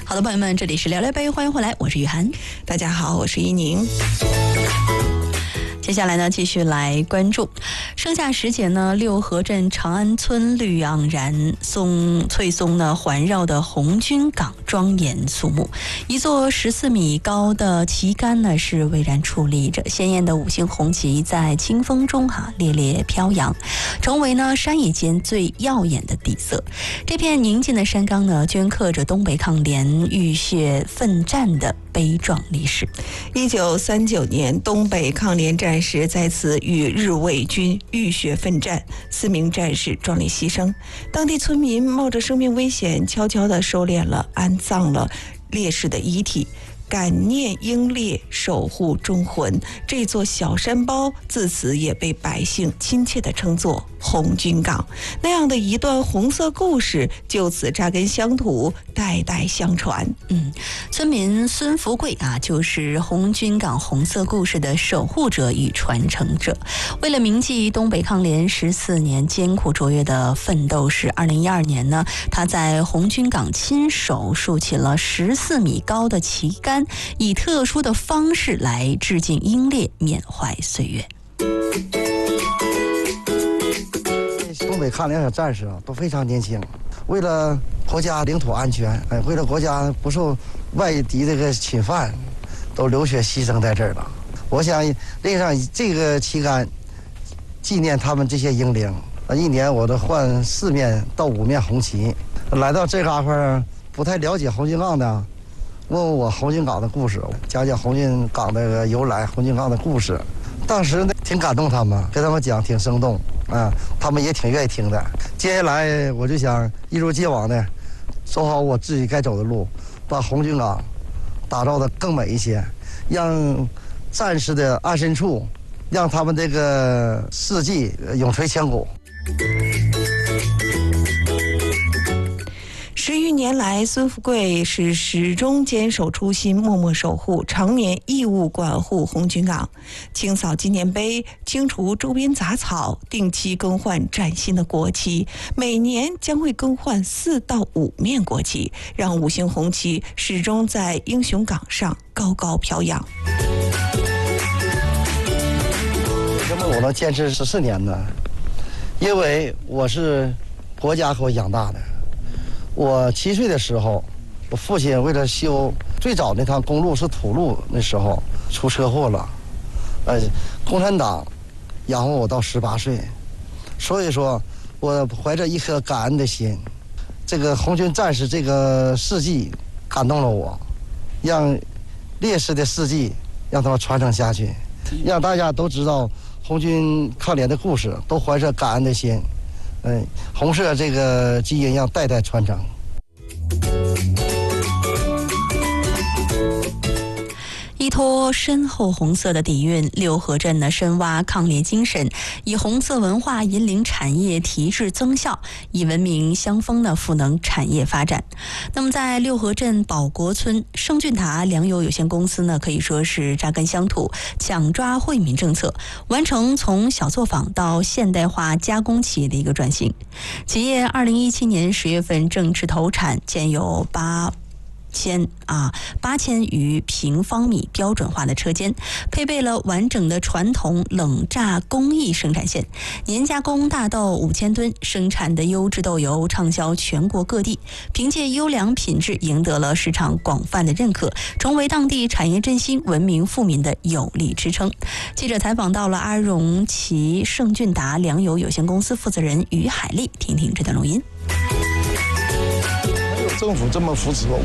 好的，朋友们，这里是聊聊杯，欢迎回来，我是雨涵。 大家好，我是依宁。 接下来呢，继续来关注盛夏时节呢，六合镇长安村绿盎然，翠松呢环绕的红军岗庄严肃穆。一座14米高的旗杆呢是巍然矗立着，鲜艳的5星红旗在清风中猎猎飘扬，成为呢山野间最耀眼的底色。这片宁静的山岗呢，镌刻着东北抗联浴血奋战的悲壮历史。 1939年，东北抗联战士在此与日伪军浴血奋战，4名战士壮烈牺牲。当地村民冒着生命危险，悄悄地收敛了、安葬了烈士的遗体，感念英烈，守护忠魂。这座小山包自此也被百姓亲切地称作红军岗。那样的一段红色故事就此扎根乡土，代代相传。 村民孙福贵就是红军岗红色故事的守护者与传承者。为了铭记东北抗联14年艰苦卓越的奋斗史，2012年呢，他在红军岗亲手竖起了14米高的旗杆，以特殊的方式来致敬英烈，缅怀岁月。 东北抗联的战士都非常年轻，为了国家领土安全，为了国家不受外敌这个侵犯，都流血牺牲在这儿了。我想立上这个旗杆，纪念他们这些英灵。一年我都换4面到5面红旗。来到这嘎块不太了解红军岗的，问问我红军岗的故事，讲讲红军岗的由来，红军岗的故事。当时呢挺感动他们，跟他们讲挺生动他们也挺愿意听的。接下来我就想一如既往的走好我自己该走的路，把红军岗打造的更美一些，让战士的安身处，让他们这个事迹永垂千古。 10余年来，孙福贵是始终坚守初心，默默守护，常年义务管护红军岗，清扫纪念碑，清除周边杂草，定期更换崭新的国旗，每年将会更换4到5面国旗，让5星红旗始终在英雄岗上高高飘扬。 为什么我能坚持14年呢？因为我是国家给我养大的。我7岁的时候，我父亲为了修最早那趟公路是土路，那时候出车祸了，共产党养活我到18岁，所以说我怀着一颗感恩的心，这个红军战士这个事迹感动了我，让烈士的事迹让他们传承下去，让大家都知道红军抗联的故事，都怀着感恩的心。红色这个基因要代代传承。 依托深厚红色的底蕴，六合镇呢深挖抗联精神，以红色文化引领产业提质增效，以文明乡风呢赋能产业发展。那么在六合镇保国村，盛俊达粮油有限公司呢可以说是扎根乡土，抢抓惠民政策，完成从小作坊到现代化加工企业的一个转型。企业2017年10月份正式投产，建有8000余平方米标准化的车间，配备了完整的传统冷榨工艺生产线，年加工大豆5000吨，生产的优质豆油畅销全国各地，凭借优良品质赢得了市场广泛的认可，成为当地产业振兴、文明富民的有力支撑。记者采访到了阿荣旗盛俊达粮油有限公司负责人于海丽，听听这段录音。 政府这么扶持我，